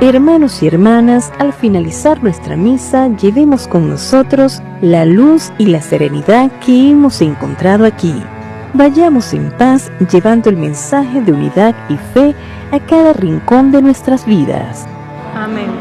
Hermanos y hermanas, al finalizar nuestra misa, llevemos con nosotros la luz y la serenidad que hemos encontrado aquí. Vayamos en paz llevando el mensaje de unidad y fe a cada rincón de nuestras vidas. Amén.